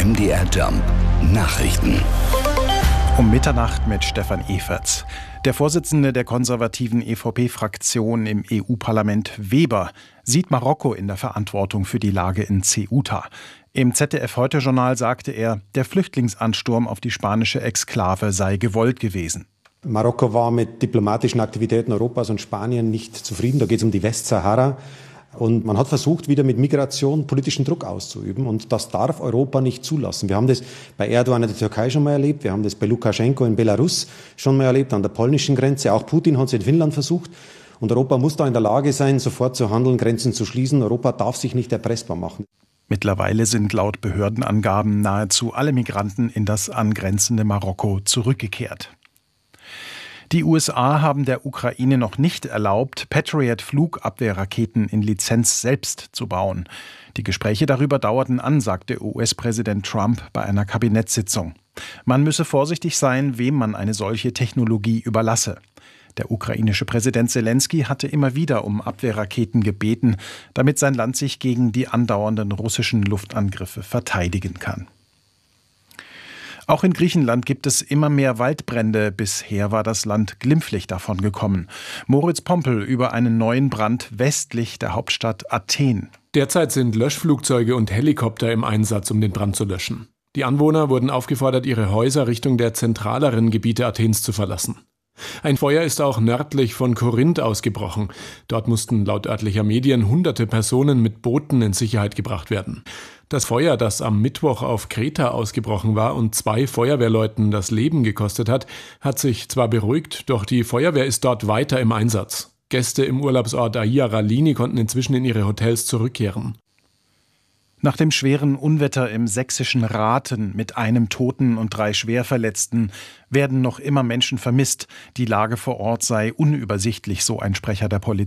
MDR Jump Nachrichten. Um Mitternacht mit Stefan Everts. Der Vorsitzende der konservativen EVP-Fraktion im EU-Parlament, Weber, sieht Marokko in der Verantwortung für die Lage in Ceuta. Im ZDF-Heute-Journal sagte er, der Flüchtlingsansturm auf die spanische Exklave sei gewollt gewesen. Marokko war mit diplomatischen Aktivitäten Europas und Spanien nicht zufrieden. Da geht es um die Westsahara. Und man hat versucht, wieder mit Migration politischen Druck auszuüben. Und das darf Europa nicht zulassen. Wir haben das bei Erdogan in der Türkei schon mal erlebt. Wir haben das bei Lukaschenko in Belarus schon mal erlebt, an der polnischen Grenze. Auch Putin hat es in Finnland versucht. Und Europa muss da in der Lage sein, sofort zu handeln, Grenzen zu schließen. Europa darf sich nicht erpressbar machen. Mittlerweile sind laut Behördenangaben nahezu alle Migranten in das angrenzende Marokko zurückgekehrt. Die USA haben der Ukraine noch nicht erlaubt, Patriot-Flugabwehrraketen in Lizenz selbst zu bauen. Die Gespräche darüber dauerten an, sagte US-Präsident Trump bei einer Kabinettssitzung. Man müsse vorsichtig sein, wem man eine solche Technologie überlasse. Der ukrainische Präsident Selenskyj hatte immer wieder um Abwehrraketen gebeten, damit sein Land sich gegen die andauernden russischen Luftangriffe verteidigen kann. Auch in Griechenland gibt es immer mehr Waldbrände. Bisher war das Land glimpflich davon gekommen. Moritz Pompel über einen neuen Brand westlich der Hauptstadt Athen. Derzeit sind Löschflugzeuge und Helikopter im Einsatz, um den Brand zu löschen. Die Anwohner wurden aufgefordert, ihre Häuser Richtung der zentraleren Gebiete Athens zu verlassen. Ein Feuer ist auch nördlich von Korinth ausgebrochen. Dort mussten laut örtlicher Medien hunderte Personen mit Booten in Sicherheit gebracht werden. Das Feuer, das am Mittwoch auf Kreta ausgebrochen war und 2 Feuerwehrleuten das Leben gekostet hat, hat sich zwar beruhigt, doch die Feuerwehr ist dort weiter im Einsatz. Gäste im Urlaubsort Aia Ralini konnten inzwischen in ihre Hotels zurückkehren. Nach dem schweren Unwetter im sächsischen Rathen mit 1 Toten und 3 Schwerverletzten werden noch immer Menschen vermisst. Die Lage vor Ort sei unübersichtlich, so ein Sprecher der Polizei.